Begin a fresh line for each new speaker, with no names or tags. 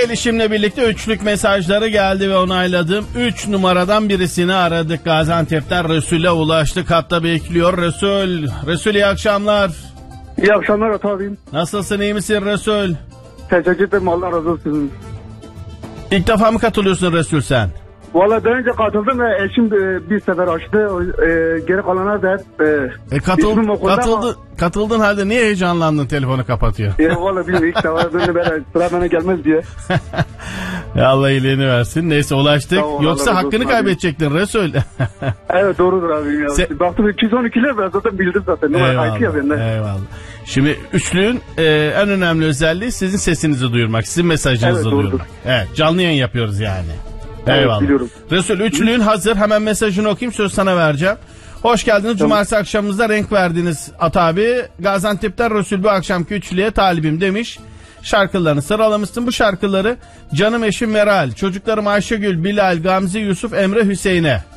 Gelişimle birlikte üçlük mesajları geldi ve onayladım. 3 numaradan birisini aradık. Gaziantep'ten Resul'e ulaştık. Hatta bekliyor Resul. Resul iyi akşamlar.
İyi akşamlar Ata abim.
Nasılsın, iyi misin Resul?
Teşekkür ederim, Allah razı olsun.
İlk defa mı katılıyorsun Resul sen?
Valla daha önce katıldım ve eşim bir sefer açtı. Geri kalanlar da hep...
Katıldın halde niye heyecanlandın, telefonu kapatıyor?
Valla bilmiyorum, ilk defa böyle sıra bana gelmez diye.
Ya Allah iyiliğini versin. Neyse ulaştık.
Tamam,
yoksa hakkını kaybedecektin Resul.
Evet doğrudur abi. Baktım 212'ler ben zaten bildim zaten.
Eyvallah. Şimdi üçlüğün en önemli özelliği sizin sesinizi duyurmak. Sizin mesajınızı duyurmak. Evet, canlı yayın yapıyoruz yani. Eyvallah.
Biliyorum.
Resul üçlüğün hazır. Hemen mesajını okuyayım, söz sana vereceğim. Hoş geldiniz. Tamam. Cumartesi akşamımızda renk verdiniz At abi. Gaziantep'ten Resul bu akşamki üçlüye talibim demiş. Şarkılarını sıralamışsın. Bu şarkıları canım eşim Meral, çocuklarım Ayşegül, Bilal, Gamze, Yusuf, Emre, Hüseyin'e